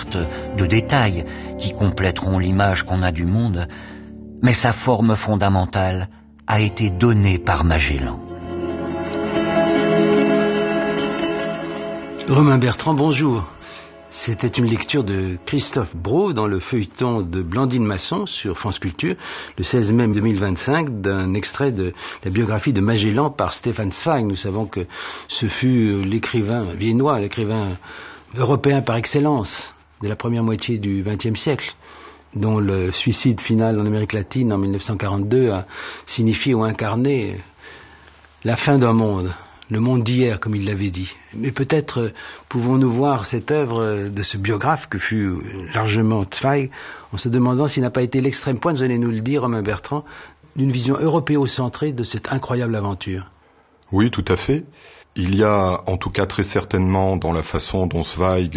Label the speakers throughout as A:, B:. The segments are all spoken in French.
A: certes de détails qui compléteront l'image qu'on a du monde, mais sa forme fondamentale a été donnée par Magellan.
B: Romain Bertrand, bonjour. C'était une lecture de Christophe Brault dans le feuilleton de Blandine Masson sur France Culture, le 16 mai 2025, d'un extrait de la biographie de Magellan par Stefan Zweig. Nous savons que ce fut l'écrivain viennois, l'écrivain européen par excellence de la première moitié du XXe siècle, dont le suicide final en Amérique latine en 1942 a signifié ou incarné la fin d'un monde. Le monde d'hier, comme il l'avait dit. Mais peut-être pouvons-nous voir cette œuvre de ce biographe que fut largement Zweig, en se demandant s'il n'a pas été l'extrême pointe, vous allez nous le dire, Romain Bertrand, d'une vision européocentrée de cette incroyable aventure.
C: Oui, tout à fait. Il y a, en tout cas très certainement, dans la façon dont Zweig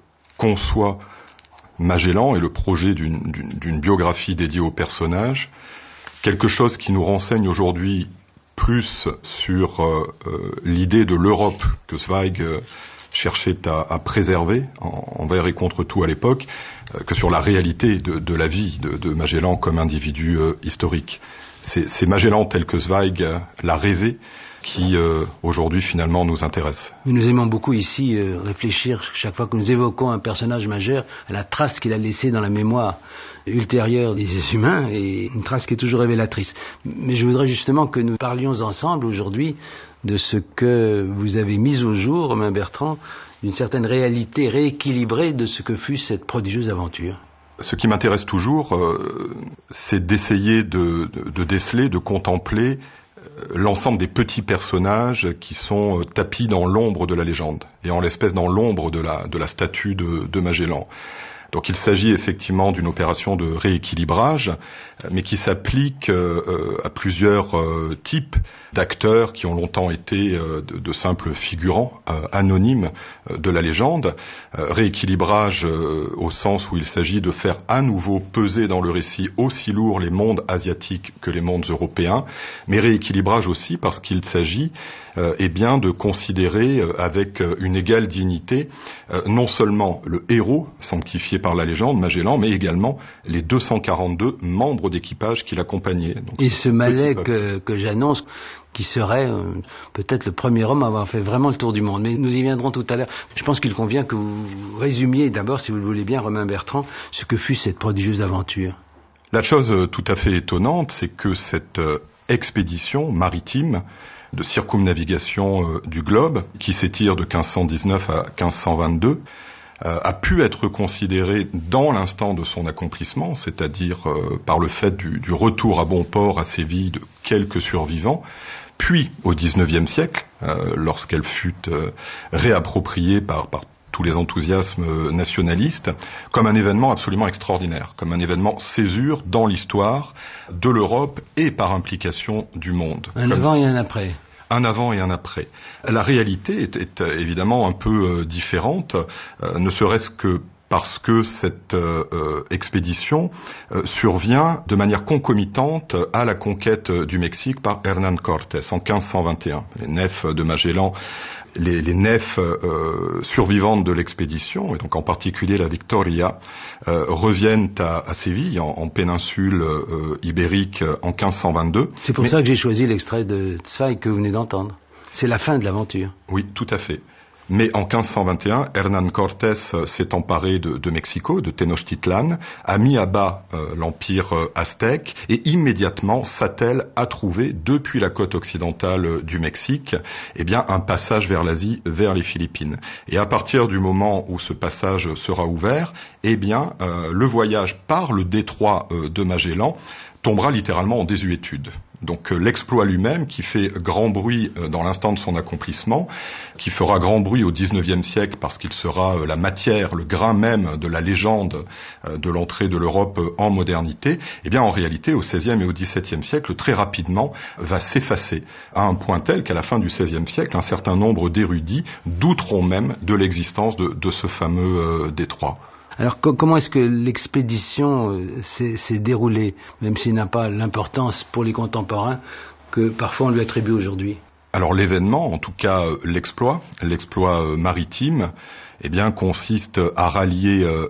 C: conçoit Magellan et le projet d'une biographie dédiée au personnage, quelque chose qui nous renseigne aujourd'hui plus sur l'idée de l'Europe que Zweig cherchait à préserver envers et contre tout à l'époque, que sur la réalité de la vie de Magellan comme individu historique. C'est Magellan tel que Zweig l'a rêvé qui aujourd'hui finalement nous intéresse.
B: Nous aimons beaucoup ici réfléchir chaque fois que nous évoquons un personnage majeur à la trace qu'il a laissée dans la mémoire ultérieure des humains, et une trace qui est toujours révélatrice. Mais je voudrais justement que nous parlions ensemble aujourd'hui de ce que vous avez mis au jour, Romain Bertrand, d'une certaine réalité rééquilibrée de ce que fut cette prodigieuse aventure.
C: Ce qui m'intéresse toujours, c'est d'essayer de déceler, de contempler l'ensemble des petits personnages qui sont tapis dans l'ombre de la légende, et en l'espèce dans l'ombre de la statue de Magellan. Donc il s'agit effectivement d'une opération de rééquilibrage, mais qui s'applique à plusieurs types d'acteurs qui ont longtemps été de simples figurants anonymes de la légende. Rééquilibrage au sens où il s'agit de faire à nouveau peser dans le récit aussi lourd les mondes asiatiques que les mondes européens, mais rééquilibrage aussi parce qu'il s'agit bien de considérer avec une égale dignité non seulement le héros sanctifié par la légende, Magellan, mais également les 242 membres d'équipage qui l'accompagnaient. Donc,
B: et ce Malais que j'annonce, qui serait peut-être le premier homme à avoir fait vraiment le tour du monde. Mais nous y viendrons tout à l'heure. Je pense qu'il convient que vous résumiez d'abord, si vous le voulez bien, Romain Bertrand, ce que fut cette prodigieuse aventure.
C: La chose tout à fait étonnante, c'est que cette expédition maritime de circumnavigation du globe, qui s'étire de 1519 à 1522, a pu être considérée dans l'instant de son accomplissement, c'est-à-dire par le fait du retour à bon port à Séville de quelques survivants, puis au XIXe siècle, lorsqu'elle fut réappropriée par tous les enthousiasmes nationalistes, comme un événement absolument extraordinaire, comme un événement césure dans l'histoire de l'Europe et par implication du monde.
B: Un avant et un après.
C: Un avant et un après. La réalité est évidemment un peu différente, ne serait-ce que parce que cette expédition survient de manière concomitante à la conquête du Mexique par Hernán Cortés en 1521. Les nefs de Magellan, les nefs survivantes de l'expédition, et donc en particulier la Victoria, reviennent à Séville, en péninsule ibérique, en 1522.
B: C'est pour ça que j'ai choisi l'extrait de Zweig que vous venez d'entendre. C'est la fin de l'aventure.
C: Oui, tout à fait. Mais en 1521, Hernán Cortés s'est emparé de Mexico, de Tenochtitlan, a mis à bas l'empire aztèque et immédiatement s'attelle à trouver, depuis la côte occidentale du Mexique, un passage vers l'Asie, vers les Philippines. Et à partir du moment où ce passage sera ouvert, le voyage par le détroit de Magellan tombera littéralement en désuétude. Donc l'exploit lui-même, qui fait grand bruit dans l'instant de son accomplissement, qui fera grand bruit au XIXe siècle parce qu'il sera la matière, le grain même de la légende de l'entrée de l'Europe en modernité, en réalité au XVIe et au XVIIe siècle, très rapidement, va s'effacer à un point tel qu'à la fin du XVIe siècle, un certain nombre d'érudits douteront même de l'existence de ce fameux détroit.
B: Alors comment est-ce que l'expédition s'est déroulée, même s'il n'a pas l'importance pour les contemporains que parfois on lui attribue aujourd'hui?
C: Alors l'événement, en tout cas l'exploit maritime, consiste à rallier